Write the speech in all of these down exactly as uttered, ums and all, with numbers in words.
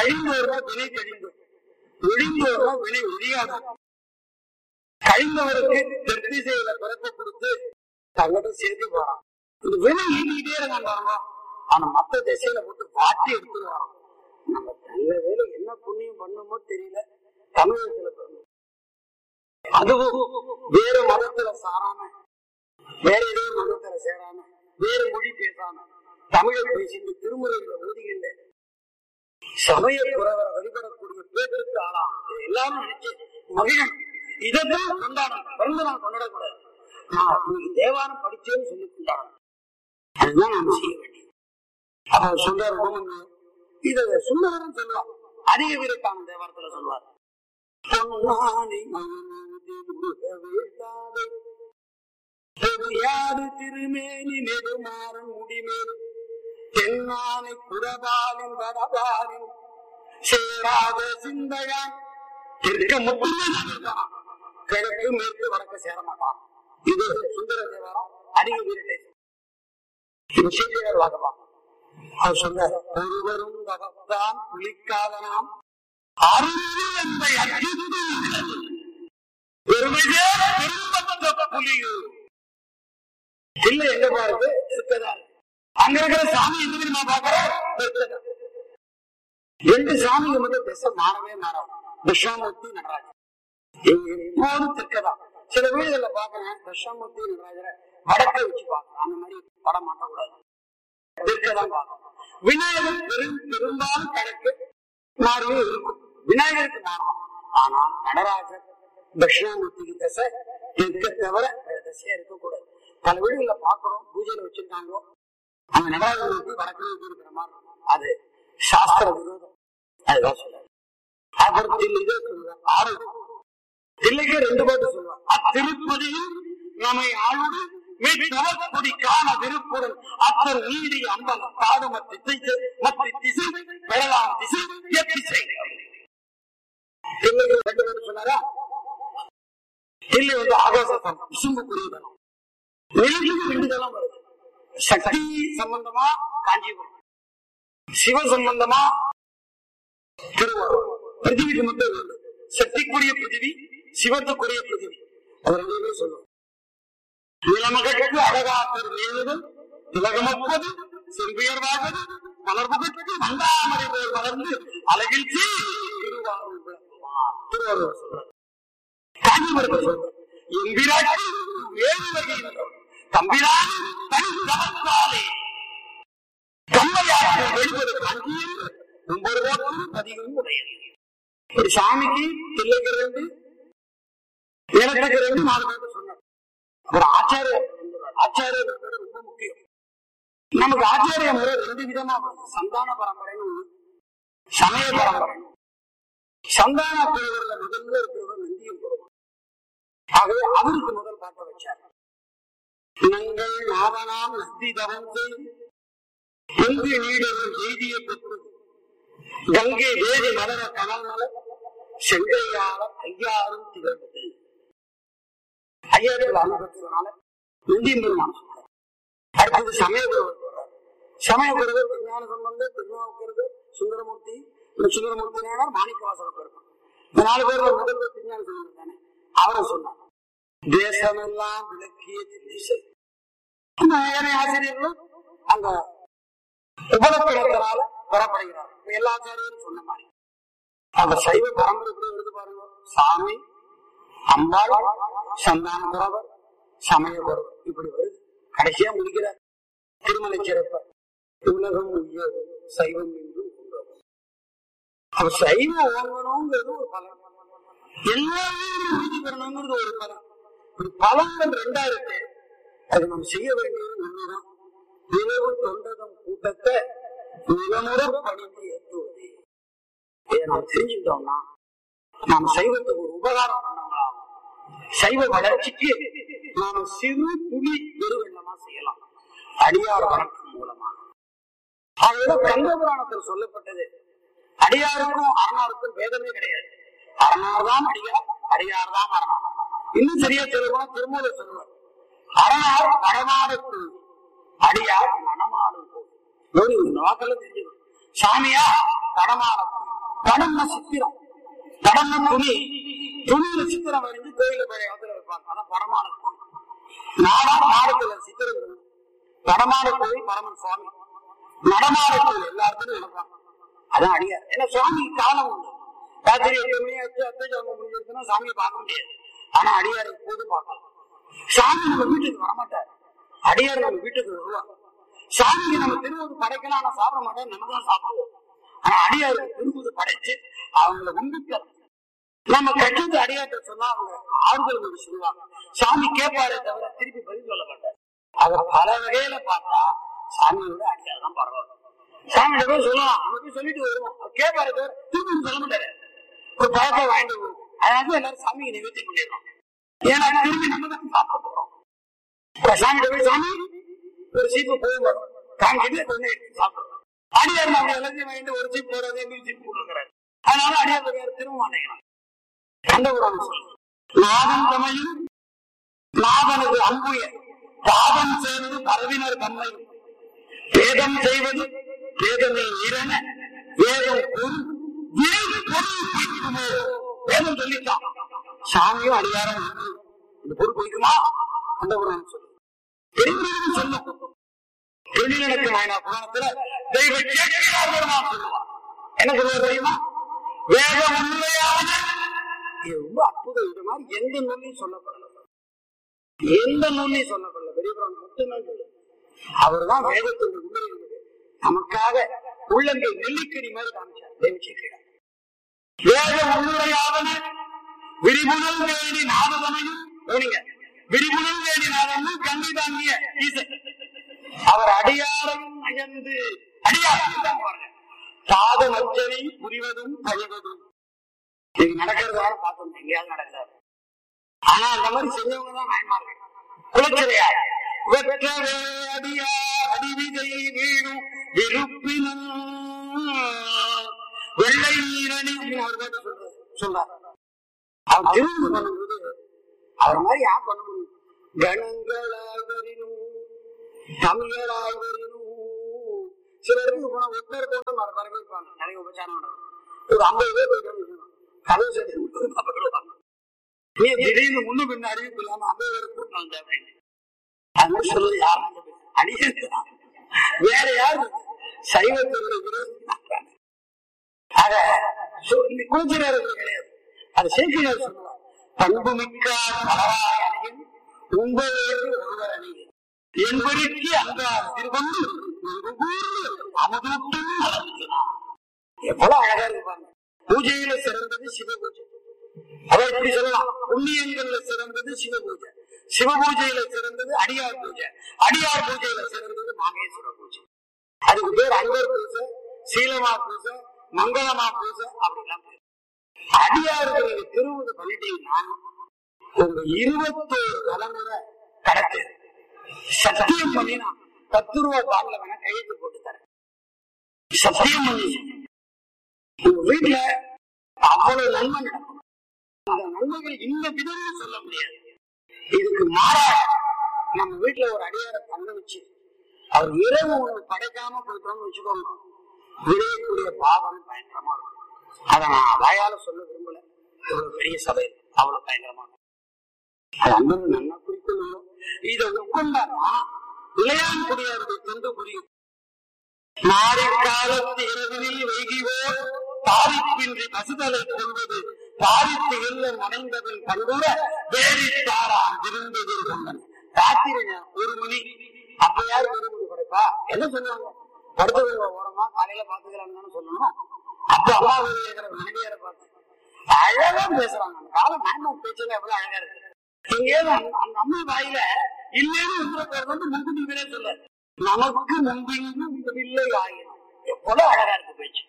கழிந்தோர்னா வினை கழிந்தோர், ஒழிந்தோர்னா வினை ஒழியாத. கழிந்தவருக்கு தெற்திசையில பிறப்பை கொடுத்து தங்கிட்ட சேர்த்து போறான். இந்த வினை ஈட்டிகிட்டே இருக்காங்க. ஆனா மத்த திசையில போட்டு வாட்டி எடுத்துருவான். நம்ம நல்ல வேலை என்ன புண்ணியம் பண்ணுமோ தெரியல. தமிழகத்துல பிறந்தோம், அதுவும் வேற மதத்துல சாராம, வேற ஏதோ மதத்துல சேராம, வேற மொழி பேசாம தமிழை பேசிட்டு திருமுறைகளை ஓதுகின்ற சமய குறவரை வழிபடக்கூடிய பேருக்கு ஆளாம். எல்லாரும் நினைச்சு மகிழன். இதைத்தான் கொண்டாடணும். பிறந்த நாள் கொண்டாடக்கூடாது. நான் இன்னைக்கு தேவாரம் படிச்சேன்னு சொல்லி கொண்டாடணும். அதுதான் நாம செய்ய வேண்டியது. அப்ப சொல்றாரு இத சுந்தரன் சொல்லுவார். அதிக வீரத்தான தேவாரத்துல சொல்லுவார். திருமேனி நெடுமாறன் முடிமேல் தென்னானை குடபாலின் வடபாலின் சேராத சிந்தையான் தெற்க முட்டான் கிழக்கு மேற்கு வடக்கு சேர மாட்டான். இது சுந்தர தேவாரம் அதிக வீரத்தை. இது சீக்கிரம் வாங்கலாம். அவர் சொன்னார், ஒருவரும் வகத்தான் புலிக்காத நாம் இல்ல எங்க பாருது இருக்கதான். அங்க இருக்கிற சாமி எந்த தெரியுமா பாக்குறோம்? ரெண்டு சாமிங்க மட்டும் திசை மாறவே மாறாது. தட்சாமூர்த்தி நடராஜர் எப்போதும் தெற்கதான். சில வீடுகள்ல பாக்குறேன் தட்சாமூர்த்தி நடராஜரை வடக்கை வச்சு பாக்குறேன். அந்த மாதிரி படம் மாட்டக்கூடாது, தெற்கதான் பார்க்கணும். விநாயகர் பெரும் பெரும்பாலும் கிழக்கு மாறியும் இருக்கும். விநாயகருக்கு மாறும். ஆனா நடராஜர் தட்சிணாமூர்த்திக்கு திசை தெற்க தவிர வேற திசையா இருக்கக்கூடாது. பல வீடுகள்ல பாக்குறோம், பூஜையில வச்சிருக்காங்களோ அந்த நடராஜர் வடக்கு இருக்கிற மாதிரி அது சாஸ்திர விரோதம். அதுதான் சொல்றாரு. அப்புறம் இதே சொல்றாரு. ஆறு தில்லைக்கு ரெண்டு பாட்டு சொல்லுவார். அத்திருப்பதியில் நம்மை ஆளுடு காண விருப்புடன் அத்தர் நீதி அம்பலம் காடும் திசை திசை பெறலாம் திசை திசை. தில்லைக்கு ரெண்டு பேரும் சொன்னாரா? தில்லை வந்து ஆகாசம் விசும்புக்குரியதனம். நிலத்துக்கு ரெண்டு தளம் வருது. சக்தி சம்பந்தமா காஞ்சிபுரம், சிவ சம்பந்தமா திருவாரூர். பிருத்திவிக்கு மட்டும் வருது. சக்திக்குரிய பிருத்திவி, சிவத்துக்குரிய பிருத்திவி. அது ரெண்டுமே சொல்லுவோம். நிலமகற்கு அழகாத்தர் நேருதல் திலகமப்பது செல்வியர்வாவது மலர்புகற்கு வந்தாமரை போல் வளர்ந்து அழகிழ்ச்சி திருவாரூர் விளக்குவார். திருவாரூர் சொல்றார். காஞ்சிபுரத்தை சொல்றார். எம்பிராட்டி வேறு வகையினர் தம்பிரான் தனி தவத்தாலே கம்மையாற்றில் வெளிவது காஞ்சியில் ஒவ்வொரு போற்றும் பதிவும் உடையது. ஒரு சாமிக்கு தில்லைக்கு ரெண்டு, எனக்கு ரெண்டு, நாலு பேருக்கு சொன்னார். ஒரு ஆச்சாரிய ஆச்சாரிய ரொம்ப முக்கியம். நமக்கு ஆச்சாரிய முறை ரெண்டு விதமா வருது. சந்தான பரம்பரைன்னு சமய பரம்பரை. சந்தான பிரிவுல முதல்ல இருக்கிறவர் நந்தியம் பெறுவார். ஆகவே அவருக்கு முதல் காட்ட வச்சார். நீங்கள் நாவனாம் நந்தி தவந்து பொங்கு நீடரும் எய்திய பெற்றது கங்கை வேதி மலர கனல் மலர் செங்கையால ஐயாரும் திகழ்வது. ஐயாயிரத்துல அனுபவத்தினால நந்தியம் பெருமான் சொல்றார். அடுத்தது சமயபுரவர் சொல்றார். சமயபுரவர் திருஞான சம்பந்தர், திருநாவுக்கரசர், சுந்தரமூர்த்தி. சுந்தரமூர்த்தி நாயனார், மாணிக்கவாசகர் பெருமான். இந்த நாலு பேர் முதல்வர் திருஞான சம்பந்தர் தானே. அவரை சொன்னார். தேசமெல்லாம் விளக்கிய திசை. ஆசிரியர்களும் அங்க உபலட்சணத்தினால பெறப்படுகிறார். எல்லா ஆச்சாரியரும் சொன்ன மாதிரி அந்த சைவ பரம்பரை கூட எடுத்து பாருங்க. சாமி, அம்பாள், சந்தான குறவர், சமய குறவர், இப்படி வருது. கடைசியா முடிக்கிறார் திருமலை சிறப்ப உலகம் உயர் சைவம் என்று கொண்டவர். அப்ப சைவம் ஓங்கணுங்கிறது ஒரு பலன், எல்லாமே உறுதி பெறணுங்கிறது ஒரு பலன். ஒரு பலன்கள் ரெண்டாயிரத்து அது நம்ம செய்ய வேண்டியது ஒண்ணுதான். விளைவு தொண்டகம் கூட்டத்தை நிலமுறை பணிந்து ஏற்றுவது. இதை நாம் தெரிஞ்சுக்கிட்டோம்னா நாம் சைவத்துக்கு ஒரு உபகாரம் பண்ணவங்களா, சைவ வளர்ச்சிக்கு நாம சிறு துளி பெருவெள்ளமா செய்யலாம் அடியார் வணக்கம் மூலமாக. அதோட கந்த புராணத்தில் சொல்லப்பட்டது அடியாருக்கும் அரணாருக்கும் வேதமே கிடையாது. அரணார் தான் அடியார், அடியார் தான் அரணார். இன்னும் சரியா சொல்லுவோம், திருமூலர் சொல்லுவார், அரணார் வடமாடு, அடியார் மணமாடு. இந்த வாக்கெல்லாம் தெரிஞ்சுக்கணும். சாமியா வடமாடு, படம்னா சித்திரம், படம்னா துணி, துணியில சித்திரம் வரைஞ்சு கோயில பழைய வந்து வைப்பாங்க. அதான் படமான கோயில். நாடா மாடத்துல சித்திரம் படமான கோயில் பரமன் சுவாமி. நடமாட கோயில் எல்லாருக்கும் நடப்பாங்க. அதான் அடியார். ஏன்னா சுவாமி காலம் உண்டு. ராத்திரி எட்டு மணி ஆச்சு அத்தஜாமம் முடிஞ்சிருக்குன்னா சாமியை பார்க்க முடியாது. ஆனா அடியாரை எப்போதும் பார்க்கலாம். சாமி நம்ம வீட்டுக்கு வரமாட்டார், அடியார் நம்ம வீட்டுக்கு வருவாங்க. சாமிக்கு நம்ம திரும்புவது படைக்கலாம், ஆனா சாப்பிட மாட்டோம், நம்ம தான் சாப்பிடுவோம். ஆனா அடியாருக்கு திரும்புவது படைச்சு அவங்களை உண்பிக்க நம்ம கட்டத்து அடியார்ட்ட சொன்னா அவங்க ஆறுதல் கொண்டு சொல்லுவாங்க. சாமி கேட்பாரே தவிர திருப்பி பதில் சொல்ல மாட்டார். அத பல வகையில பார்த்தா சாமியோட அடியார் தான் பரவாயில்ல. சாமியோட போய் சொல்லலாம், நம்ம போய் சொல்லிட்டு வருவோம், கேட்பாரு தவிர திருப்பி சொல்ல மாட்டாரு. ஒரு பழத்தை வாங்கிட்டு வருவோம். அதாவது எல்லாரும் சாமிக்கு நிவர்த்தி பண்ணிடுறோம். ஏன்னா திரும்பி நம்ம தான் சாப்பிட போறோம். சாமியோட போய் சாமி ஒரு சீப்பு போகும் காமிக்கிட்டு கொஞ்சம் எடுத்து சாப்பிடுறோம். அடியார் நம்ம எல்லாத்தையும் வாங்கிட்டு ஒரு சீப் போறது இன்னொரு சீப் போடுறாரு. அதனால அடியார் திரும்ப மாட்டேங்கிறான். நாதன் தமையும் நாதனது அம்புய பாதம் சேர்ந்து பரவினர் தம்மையும் வேதம் செய்வது வேதமே இரண வேதம் கூறும் வேதம் சொல்லிட்டான். சாமியும் அடியாரம் இந்த பொருள் பிடிக்குமா அந்த புராணம் சொல்லு தெரிந்து சொல்லும். திருநீலக்கு நாயனா புராணத்துல தெய்வ பெருமான் சொல்லுவான். என்ன சொல்லுவார் தெரியுமா? வேதம் உண்மையான ரொம்ப அற்புதம். இது மாதிரி எந்த நூலையும் சொல்லப்படல, எந்த நூலையும் சொல்லப்படல. பெரிய புராணம் மட்டும்தான் சொல்லுது. அவர் தான் வேதத்தின் உண்மை நமக்காக உள்ளங்கை நெல்லிக்கடி மாதிரி காமிச்சார். தேவச்சேக்கிரார் வேத உண்மையாவன விரிபுணல் வேணி நாததனையும் விரிபுணல் வேணி நாதமும் கங்கை தாங்கிய ஈசன் அவர் அடியாரையும் அயர்ந்து அடியாரையும் தான் பாருங்க. சாத நச்சனை புரிவதும் பழிவதும் இது நடக்கிறதால பார்த்தோம், எங்கேயாவது நடக்கிறாரு. ஆனா அந்த மாதிரி செஞ்சவங்க தான் நாயன்மார்கள். குலச்சிறையார் வெற்றவே அடியார் அடிவிதை வீழும் விருப்பினும் வெள்ளை நீரணி அவர் கேட்டு சொல்றாரு சொல்றாரு அவர் திரும்ப பண்ணும்போது அவர் மாதிரி யார் பண்ண முடியும்? கணங்களாகரினும் தமிழராகரினும் சில இடத்துக்கு போனா ஒருத்தர் போட்டு வரவேற்பாங்க. நிறைய உபச்சாரம் ஒரு ஐம்பது பேர் போயிட்டு கதவு சேர்த்து நீ திடீர்னு முன்னு பின்ன அறிவிப்பு இல்லாம ஐம்பது பேர் கூட்டம் வந்த அப்படின்னு அது மாதிரி சொல்றது யாரும் அடிதான் வேற யாரு சைவத்தினுடைய விரோதி. ஆக குலச்சிறையார்கள் கிடையாது. அது சேர்க்கிறார் சொல்லுவார். பண்பு மிக்கார் பலராய் அணியின் உண்பதற்கு ஒருவர் அணியின் என்பதற்கு அந்த திருவந்து அமுதூட்டும் வளர்க்கிறார். எவ்வளவு அழகா இருப்பாங்க. பூஜையில சிறந்தது சிவ பூஜை. அதை எப்படி சொல்லலாம்? புண்ணியங்கள்ல சிறந்தது சிவ பூஜை, சிவ பூஜையில சிறந்தது அடியார் பூஜை, அடியார் பூஜையில சிறந்தது நாகேஸ்வர பூஜை. அதுக்கு பேர் அன்பர் பூஜை, சீலமா பூஜை, மங்களமா பூஜை அப்படிலாம் பேர். அடியாருக்கு திருவுது பண்ணிட்டீங்கன்னா உங்க இருபத்தோரு தலைமுறை கடத்து சத்தியம் பண்ணினா பத்து ரூபாய் பாடல வேணா கையெழுத்து போட்டு தரேன். சத்தியம் பண்ணி உங்க வீட்டுல அவ்வளவு நன்மை நடக்கும். அந்த நன்மைகள் இந்த விதம்னு சொல்ல முடியாது. இதுக்கு மாறாக நம்ம வீட்டுல ஒரு அடியாரை தங்க வச்சு அவர் இரவு ஒண்ணு படைக்காம போயிட்டோம்னு வச்சுக்கோங்க, விளையக்கூடிய பாவம் பயங்கரமா இருக்கும். அதை நான் வாயால சொல்ல விரும்பல. இவ்வளவு பெரிய சபை அவ்வளவு பயங்கரமா இருக்கும். அது அந்த நல்லா குறிக்கணும். இதை உட்கொண்டாருன்னா விளையாடக்கூடியவர்கள் கொண்டு புரியும். மாறி காலத்து இரவினில் வைகிவோ தாரிப்பின்றி பசுதலை கொள்வது தாரித்து வெள்ள நனைந்தவன் கண்டுற வேறித்தாரான் விருந்தது கொண்டன. ராத்திரி ஒரு மணி அப்ப யாரு விரும்பி படைப்பா என்ன சொல்லுவாங்க? படுத்து ஓரமா காலையில பாத்துக்கிறாங்கன்னு சொல்லணும். அப்ப அம்மா மனைவியார பார்த்து அழகா பேசுறாங்க. அந்த காலம் நாயன்மார் பேச்சல எவ்வளவு அழகா இருக்கு. எங்கேயாவது அந்த அம்மா வாயில இல்லைன்னு உத்தரவு வந்து முன்கூட்டியே சொல்ல நமக்கு முன்பின் இல்லை ஆயிரம். எவ்வளவு அழகா இருக்கு பேச்சு.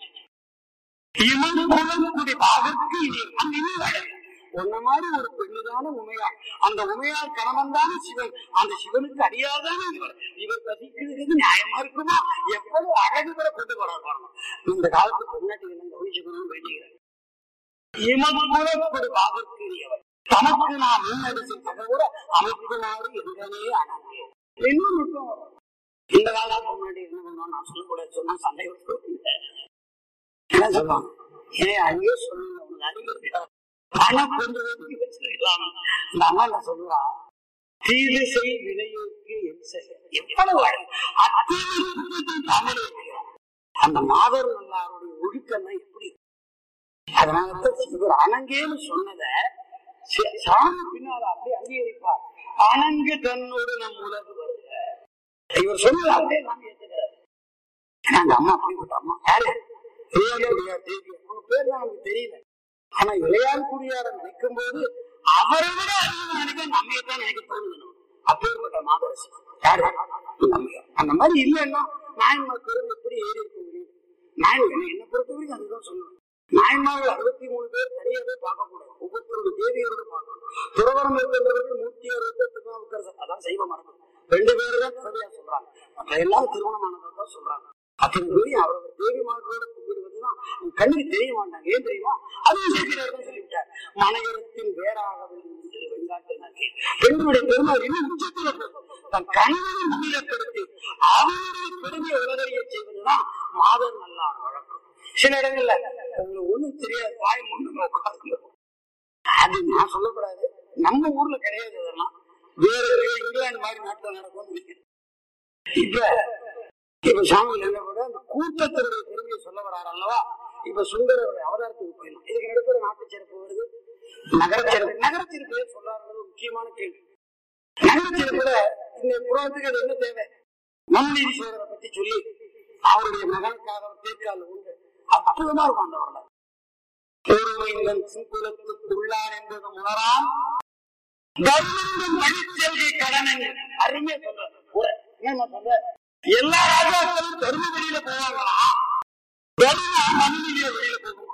இவன் குலங்குடி பாகற்கு இது அந்த இன்னும் அழகு. உன்ன மாதிரி ஒரு பெண்ணுதான உமையாள், அந்த உமையாள் கணவன் தானே சிவன், அந்த சிவனுக்கு அடியாதானே இவர். இவர் பசிக்கிறது நியாயமா இருக்குமா? எவ்வளவு அழகு கூட கொண்டு வர பாருங்க. இந்த காலத்து பொன்னாட்டிகள் கவனிச்சுக்கணும்னு வேண்டிக்கிறேன். இவன் குலங்குடி பாகற்கு இவர் தமக்கு நான் முன்னெடுத்து தகவல அமைக்குமாறு எங்கனே அணங்கே இன்னும் நுட்பம் வரும். இந்த காலத்துக்கு முன்னாடி என்ன பண்ணுவோம் நான் சொல்லக்கூடாது சொன்னா சண்டை என்ன சொல்லுவாங்க. ஏன் அங்கே சொல்லுங்க உனக்கு அறிவு இருக்கா? பணம் கொண்டு வந்து வச்சிருக்கலாம். இந்த அம்மா என்ன சொல்லுவா, தீது செய் வினையோருக்கு என் செய்ய எவ்வளவு தமிழ் அந்த மாதர் நல்லாருடைய ஒழுக்கம்னா எப்படி. அதனாலதான் இவர் அணங்கேன்னு சொன்னத சாமி பின்னால அப்படி அங்கீகரிப்பார். அணங்கு தன்னோடு நம் உலகு வருக. இவர் சொன்னது அப்படியே நாங்க ஏற்றுக்கிறார். அந்த அம்மா அப்படிப்பட்ட அம்மா யாரு? இளையார் தேவி. அவங்க பேர் தான் நமக்கு தெரியல. ஆனா இளையார் குடியார நினைக்கும் போது அவரை விட அதிகம் நினைக்க நம்மையத்தான் நினைக்க தோணுது. அப்பேற்பட்ட மாதரசி யாரு? அந்த மாதிரி இல்லைன்னா நாயன்மார் பெரும் எப்படி ஏறி இருக்க முடியும்? நாயன் என்ன பொறுத்த வரைக்கும் அதுதான் சொல்லுவேன். நாயன்மார்கள் அறுபத்தி மூணு பேர் தனியாவே பார்க்க கூடாது. ஒவ்வொருத்தருடைய தேவியோட பார்க்கணும். துறவரம் இருக்கின்றவர்கள் மூர்த்தியோட திருநாவுக்கரசர் அதான் செய்வ மரபு. ரெண்டு பேரு தான் சரியா சொல்றாங்க. மற்ற எல்லாரும் திருமணமானதை தான் சொல்றாங்க. அத்தனை பேரையும் அவரோட தேவிமார்களோட கும்பிடுவதுதான் கண்ணுக்கு தெரிய மாட்டாங்க. ஏன் தெரியுமா? அதுவும் சேர்க்கிறார் சொல்லிவிட்டார். மனையரத்தின் வேறாகவில்லை வெண்காட்டு நகை பெண்களுடைய பெருமை இன்னும் உச்சத்துல தன் கணவனை முன்னிலைப்படுத்தி அவருடைய பெருமையை உலகறிய செய்வதுதான் மாதர் நல்லார் வழக்கம். சில இடங்கள்ல உங்களுக்கு ஒண்ணும் தெரியாது, வாய் முன்னு உட்கார்ந்து அது நான் சொல்லக்கூடாது. நம்ம ஊர்ல கிடையாது. அதெல்லாம் வேற இங்கிலாந்து மாதிரி நாட்டுல நடக்கும். இப்ப இப்ப சாமியில் என்ன கூட அந்த கூட்டத்தினுடைய பெருமையை சொல்ல வர்றாரு அல்லவா? இப்ப சுந்தரருடைய அவதாரத்துக்கு போயிடலாம். இதுக்கு நடுப்புற நாட்டு சிறப்பு வருது, நகர சிறப்பு. நகர சிறப்பு சொல்றாரு முக்கியமான கேள்வி. நகர சிறப்புல இந்த புராணத்துக்கு அது என்ன தேவை? நன்னீரீஸ்வரரை பத்தி சொல்லி அவருடைய மகனுக்காக தேர்கால உண்டு அற்புதமா இருக்கும். அந்த வரலாறு ஒருமைந்தன் சிங்குலத்துக்கு உள்ளார் என்பது உணரான் வழிச்செல்கை கடன் அருமையா சொல்ற. என்ன சொல்ற? எல்லா ராஜாக்களும் தர்ம வெளியில போவாங்களா? மண்ணிலே வெளியில போகுமா?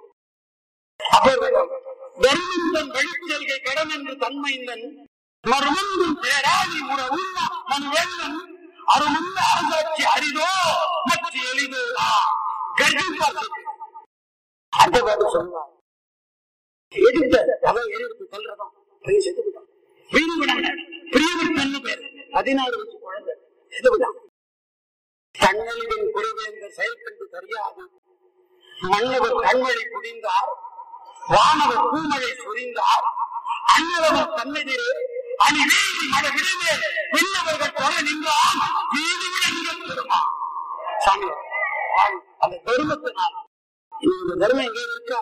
தர்மந்தன் வழிச்செல்கை கடன் என்று தன்மைந்தன் மறுமந்தும் பேராதி முற உள்ள மனு வெள்ளன் அருமுள்ள அரசாட்சி அரிதோ மற்ற எளிதோதா கர்ஜிப்பார். அந்த பாட்டு சொல்லுவார். எடுத்த அவன் எடுத்து சொல்றதான் பையன் செத்து விட்டான். வீடு விடாங்க பிரியவர்த்தன்னு பேரு பதினாறு வயசு குழந்தை செத்து விட்டான். தன்னலின் குறைவேந்தர் செயல்பட்டு தெரியாது. மன்னவர் கண்மழை குடிந்தார், வானவர் பூமழை சொரிந்தார். அன்னவர் தன்னெதிரே அணி வீதி மழை விடுவே விண்ணவர்கள் தொலை நின்றால் வீதி விட பெருமா சாமி. அந்த பெருமத்தினால் இந்த தர்மம் எங்கே இருக்கா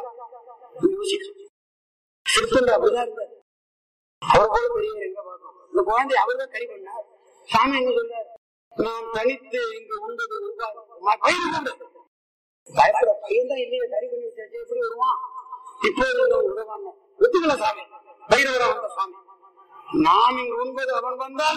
சிறுத்தொண்டு அப்படிதான் இருந்தார். அவர் போல பெரியவர் எங்க பார்க்கணும்? இந்த குழந்தை அவர் தான் கறி பண்ணார். சாமி என்ன சொல்றார்? நான் தனித்து இங்கு உண்டது பயிர் கொண்டு பயப்பட பையன் தான் இல்லையே கறி பண்ணி வச்சு எப்படி வருவான்? இப்போது உதவாங்க ஒத்துக்கல சாமி. பைரவரா வந்த சாமி நாம் இங்கு உண்பது அவன் வந்தால்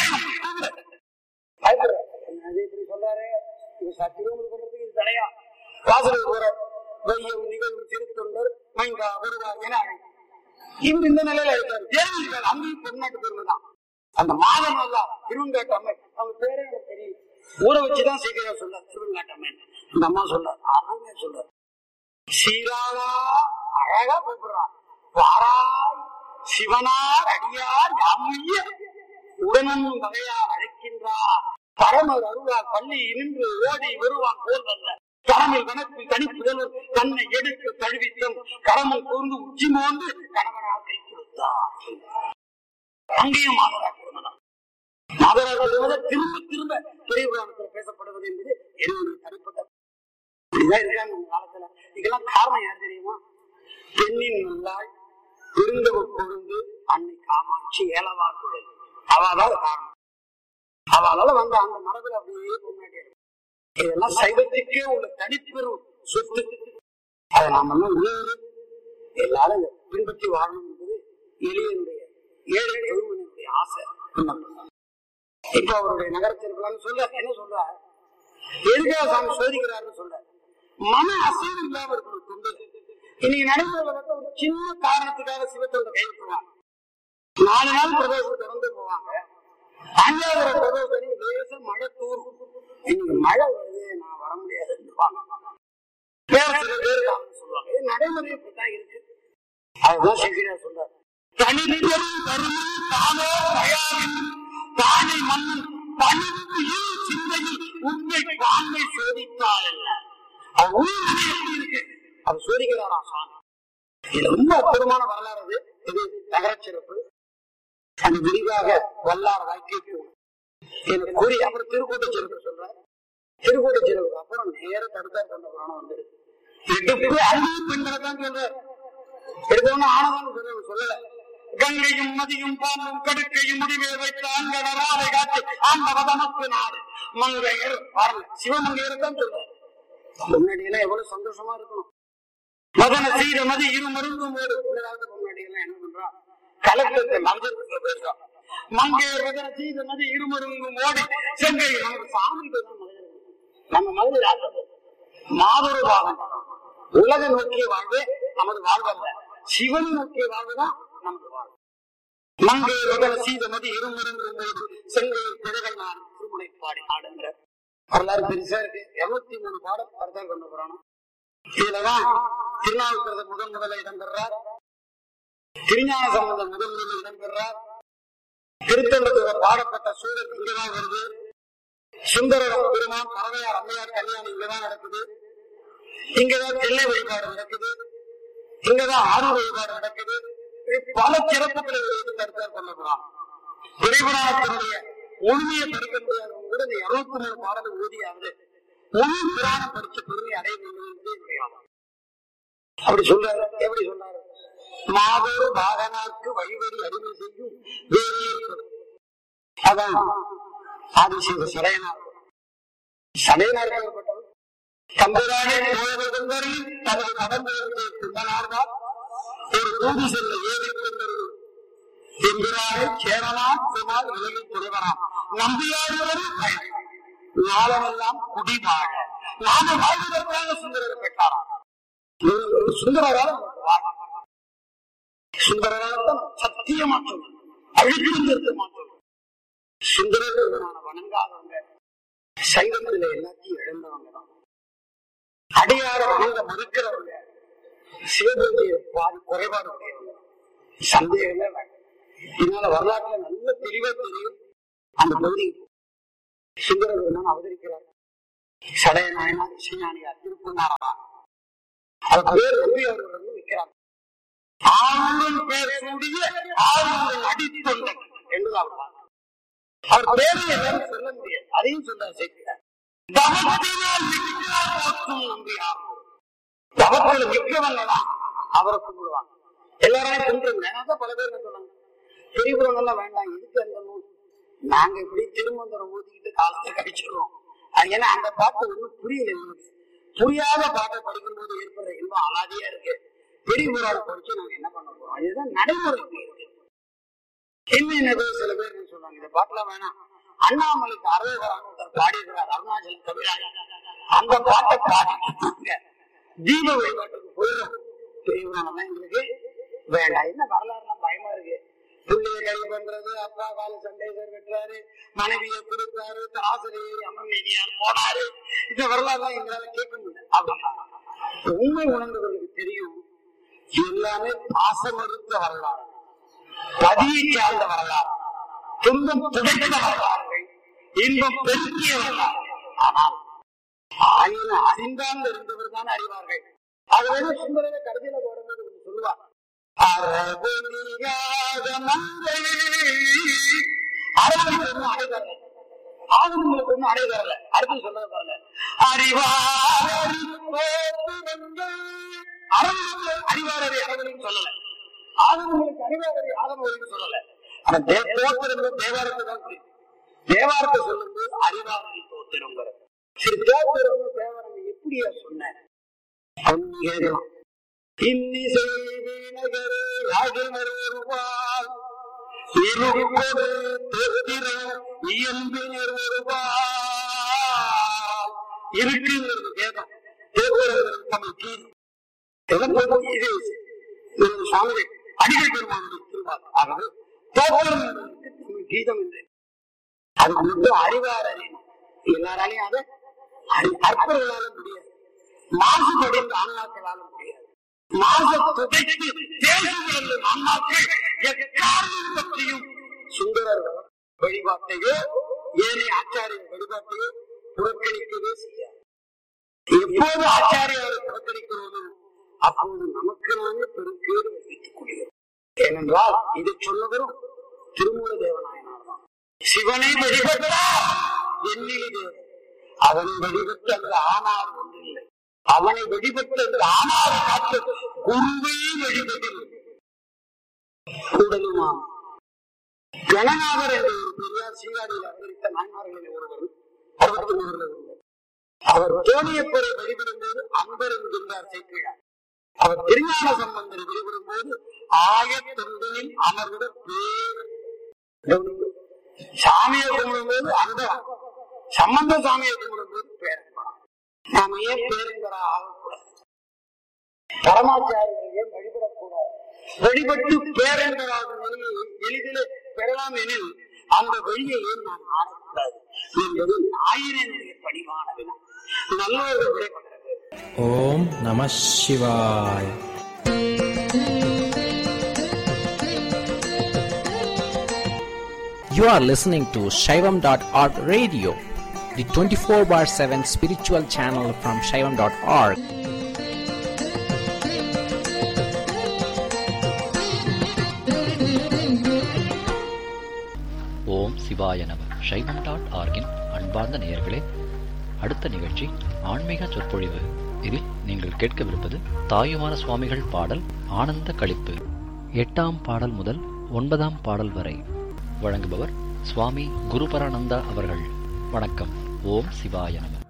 பயப்படுற இப்படி சொல்றாரு. இது சத்தியம் பண்றதுக்கு இது தடையா? வாசலுக்கு போற வையம் நிகழ்வு திருத்தொண்டர் மைந்தா வருவார் என இவர் இந்த நிலையில இருக்காரு. தேவைகள் அங்கேயும் பொன்னாட்டு பெருமை தான். அந்த மாதம் எல்லாம் திருவங்காட்டம்மை அவங்க பேரே எனக்கு தெரியும். ஊரை வச்சுதான் சீக்கிரம் சொல்ல திருவங்காட்டம்மை. இந்த அம்மா சொல்ற அருமையா சொல்ற. சீராளா அழகா கூப்பிடுறான். வாராய் சிவனார் அடியார் யாமுய்ய உடனும் வகையார் அழைக்கின்றார். பரமர் அருளார் பள்ளி நின்று ஓடி வருவான் போல் வந்த கடமில் வனத்தில் தனிப்புதல்வர் தன்னை எடுத்து தழுவித்தம் கடமல் கூர்ந்து உச்சி மோந்து கணவனாக கை கொடுத்தார். அங்கேயும் மாதராக திருமணம். மாதராக திரும்ப திரும்ப பெரிய புராணத்தில் பேசப்படுவது என்பது என்னுடைய தனிப்பட்ட இப்படிதான் இருக்காங்க இந்த காலத்துல. இதெல்லாம் காரணம் யார் தெரியுமா? பெண்ணின் நல்லாய் பெருந்தவர் கொழுந்து அன்னை காமாட்சி ஏலவார் குழல் அவளால காரணம். அவளால வந்த அந்த மரபில் அப்படியே முன்னாடி இதெல்லாம் சைவத்துக்கே உள்ள தனிப்பெரும் சொத்து. அதை நாம உயர்வு எல்லாரும் பின்பற்றி வாழணும் என்பது எளியனுடைய ஏழை எழுவனுடைய ஆசை. இப்ப அவருடைய நகரத்திற்கலான்னு சொல்ல என்ன சொல்ற? எதுக்காக சாமி சோதிக்கிறாருன்னு சொல்ற. மன அசைவு இல்லாம இருக்கணும் தொண்டு. இன்னைக்கு நடைமுறை ஒரு சின்ன காரணத்துக்காக சிவத்தோட கைவிட்டுருவாங்க. நாலு நாள் பிரதேசம் திறந்து போவாங்க. அஞ்சாவது பிரதேசம் லேச மழை தூரும். இன்னைக்கு மழை வருது நான் வர முடியாதுன்னு வேற சில பேர் சொல்லுவாங்க. நடைமுறை இப்படித்தான் இருக்கு. அதுதான் சீக்கிரம் சொல்றாரு. தனிப்பெரும் கருணை தானோ தயாரின் தானை மன்னன் தனித்து இரு சிந்தையில் உண்மை பான்மை சோதித்தால் அல்ல. எப்படி இருக்கு அது சோதிக்கிறாராம் சாமி. இது ரொம்ப அற்புதமான வரலாறு. அது இது நகரச்சிறப்பு. அது விரிவாக வல்லார் வாழ்க்கைக்கு எனக்கு கூறி அப்புறம் திருக்கூட்ட சிறப்பு சொல்றாரு. திருக்கூட்ட சிறப்பு அப்புறம் நேர தடுத்தார் கொண்ட புராணம் வந்துருக்கு. எடுப்பு அன்பு பெண்களை தான் சொல்ற. எடுத்தவன ஆனவன் சொல்ல சொல்லல. கங்கையும் மதியும் பாம்பும் கடுக்கையும் முடிவே வைத்த ஆண்களை காத்து ஆண்டவ தமக்கு நாடு மங்கையர் வரல. சிவமங்கையரை தான் சொல்றாரு. முன்னாடி எல்லாம் எவ்வளவு சந்தோஷமா இருக்கணும். மதன செய்த மதி இரு மருந்தும் முன்னாடி எல்லாம் என்ன பண்றா கலக்கத்தை மஞ்சள் பேசுறான். மங்கையர் மதன செய்த மதி இருமருங்கும் ஓடி செங்கை நமக்கு சாமி நம்ம மதுரை மாதொரு பாகம். உலக நோக்கிய வாழ்வு நமது வாழ்வல்ல, சிவன் நோக்கிய வாழ்வுதான் நமது வாழ்வு. மங்கையர் மதன செய்த மதி இருமருங்கும் ஓடி செங்கை பிறகு நான் திருமுனை பாடி நாடுங்கிற வரலாறு பெருசா இருக்கு. இருநூத்தி மூணு பாடம் வரதான் கொண்டு போறானோ. இதுலதான் திருநாவுக்கரசர் முதன் முதல்ல இடம்பெறார். திருஞான சம்பந்தர் முதல் முதலில் இடம்பெறார். திருத்தொண்டத்தில் பாடப்பட்ட சூழல் இங்கதான் வருது. சுந்தர பெருமான் பறவையார் அம்மையார் கல்யாணம் இங்கதான் நடக்குது. இங்கதான் தெல்லை வழிபாடு நடக்குது. இங்கதான் ஆறு வழிபாடு நடக்குது. பல சிறப்புகளை கருத்தார் கொள்ள போறான். விரைபுராணத்தினுடைய முழுமையை படிக்க முடியாதவங்க கூட இந்த இருநூத்தி மூணு பாடல் ஊதியாவது முழு புராணம் படிச்ச பெருமை அடைய முடியாது. அப்படி சொல்றாரு. எப்படி சொல்றாரு? மாதொரு பாகனாக்கு வழிவரி அடிமை செய்யும் வேறு. அதான் ஆதிசேஷ சடையனார். சடையனார் ஏற்பட்டவர் தம்பரானே தனது கடம்பெயர்ந்து துண்டனார்தான் ஒரு தூது செல்ல ஏழை கொண்டது என்கிறாரே சேரலாம் பெருமாள் உலகில் துறைவராம் நம்பியாடுவரும் ஞானமெல்லாம் குடிவாழ நாம வாழ்வதற்காக சுந்தரரை பெற்றாராம். சுந்தரரால் சுந்தரரால் சத்தியமா சொல்லும், அழுகிருந்திருக்க மாற்றோம். சுந்தரமான வணங்காதவங்க சைவத்துல எல்லாத்தையும் இழந்தவங்க தான். அடியார வணங்க மறுக்கிறவங்க சிவபூஜையை பாதி குறைபாடு உடையவங்க. சந்தேகமே வேண்டாம். இதனால வரலாற்றுல நல்ல தெளிவா தெரியும். அந்த பகுதி சுந்தர பெருமான் அவதரிக்கிறார். சடைய நாயனார் இசைஞானியார் திருப்பூர்நாரா அவர் பேர் நம்பி அவர்கள் வைக்கிறார். ஆளுடன் பேர் சூடிய ஆளுடன் அடித்தொண்டன் என்று அவர் அவர் பேரை எல்லாரும் சொல்ல முடியாது. அதையும் சொல்ல சேர்க்கிறார். தவத்தினால் போற்றும் நம்பியார். தவத்தில் மிக்கவங்கதான் அவரை கும்பிடுவாங்க. எல்லாரையும் கும்பிடுங்க. பல பேர் சொன்னாங்க பெரியபுரம் எல்லாம் வேண்டாம், இதுக்கு அந்த நூல் நாங்க இப்படி திருமந்திரம் ஊதிக்கிட்டு காலத்தை கழிச்சிடுறோம். அது ஏன்னா அந்த பாட்டு ஒன்றும் புரியல. எங்களுக்கு புரியாத பாட்டை படிக்கும் போது ஏற்படுற இன்பம் அலாதியா இருக்கு. பெரியபுரம் படிச்சு நாங்க என்ன பண்ண போறோம்? இதுதான் நடைமுறை இருக்கு. என்ன சில பேர் சொல்றாங்க இந்த பாட்டுலாம் வேணாம். அண்ணாமலைக்கு அறுபதாம் ஒருத்தர் பாடியிருக்கிறார் அருணாச்சல கவிராஜ். அந்த பாட்டை பாடிட்டு தீப வழிபாட்டுக்கு போயிடும். பெரியபுரம் எங்களுக்கு வேண்டாம். என்ன வரலாறுலாம் பயமா இருக்கு. பிள்ளையை கை பண்றது, அப்பா கால சண்டேசர் வெட்டுறாரு, மனைவியை கொடுத்தாரு, ஆசிரியர் அம்மன் நெறியார் போனாரு. இந்த வரலாறுலாம் எங்களால கேட்க முடியாது. அப்படின்னா உண்மை உணர்ந்தவர்களுக்கு தெரியும் எல்லாமே பாசமறுத்த வரலாறு, பதியை சார்ந்த வரலாறு, துன்பம் துடைத்த வரலாறுகள், இன்பம் பெருக்கிய வரலாறு. ஆனால் ஆயிரம் அறிந்தால் இருந்தவர் தான் அறிவார்கள். அது வேற சுந்தரவை கருதியில போடும்போது ஒன்று சொல்லுவார். அரபுகளுக்கு அடைதரல, ஆகங்களுக்கு ஒன்னும் அடைதரல. அடுத்து சொல்றது பாருங்க. அறிவார் அறிவாரரை அரபுகளுக்கு சொல்லல, ஆகங்களுக்கு அறிவாரரை ஆகமொழின்னு சொல்லல. ஆனா தோத்திரம் தேவாரத்தை தான் புரியும். தேவாரத்தை சொல்லும்போது அறிவாரரை தோத்திரங்கிற சரி தோத்திரம் தேவாரத்தை எப்படியா சொன்ன கேட்கலாம். இன்னிசை வீணகரே ஆகினர் ஒருவாள் இருப்பது தோத்திர இயம்பினர் ஒருவாள் இருக்குங்கிறது வேதம். தேவர்கள் தமிழ் கீழ் இது சுவாமி அடிகள் பெருமானுடைய திருவாள். ஆகவே தோத்திரம் தமிழ் கீதம் என்று அதுக்கு மட்டும் அறிவார் அறியணும். எல்லாராலையும் அதை அற்பர்களால முடியாது, மாசுபடிந்த ஆன்மாக்களால முடியாது. சுந்தரர் வழிபாட்டையோ ஏனைய ஆச்சாரிய வழிபாட்டையோ புறக்கணிக்கவே செய்யாது. எப்போது ஆச்சாரியாரை புறக்கணிக்கிறோமோ அப்போது நமக்கு நாமே பெருக்கேடு வைத்துக் கொள்கிறோம். ஏனென்றால் இதை சொன்னவரும் திருமூல தேவநாயனார் தான். சிவனை வழிபட்டார் என்னிலே அவனை வழிபட்டு அந்த ஆனார் ஒன்றில்லை. அவனை வழிபட்டு அந்த ஆனார் காட்டு குருவை வழிபட்டில் கூடலுமா கணநாதர் என்ற ஒரு பெரியார் சீராடியில் அவதரித்த நான்மார்களில் ஒருவர் அறுபத்தி ஒருவர் ஒருவர் அவர் தோணியப்பரை வழிபடும் போது அன்பர் என்கின்றார் சேர்க்கிறார். அவர் திருஞான சம்பந்தரை வழிபடும் போது ஆயத்தொண்டனில் அமர்ந்த பேர் சாமியை கும்பிடும் போது அந்த சம்பந்த சாமியை கும்பிடும் போது பேரன்பா. நாம ஏன் பேருங்கரா ஆகக்கூடாது? பரமாச்சாரிகள் ஏன் வழிபடக்கூடாது? வழிபட்டு பேரன்பராக நிலையை எளிதில் பெறலாம் எனில் அந்த வழியை ஏன் நாம் ஆடக்கூடாது என்பது ஆயிரனுடைய பணிவான வினா. நல்லோர்கள் விடைபடுறது. ஓம் நம சிவாய். You are listening to Shaivam dot org radio, the twenty-four bar seven spiritual channel from Shaivam dot org. ஓம் சிவாய நம. சைவம் டாட் ஆர்கின் அன்பார்ந்த நேயர்களே, அடுத்த நிகழ்ச்சி ஆன்மீக சொற்பொழிவு. இதில் நீங்கள் கேட்கவிருப்பது தாயுமான சுவாமிகள் பாடல் ஆனந்த களிப்பு. எட்டாம் பாடல் முதல் ஒன்பதாம் பாடல் வரை வழங்குபவர் சுவாமி குருபரானந்தா அவர்கள். வணக்கம். ஓம் சிவாய நம.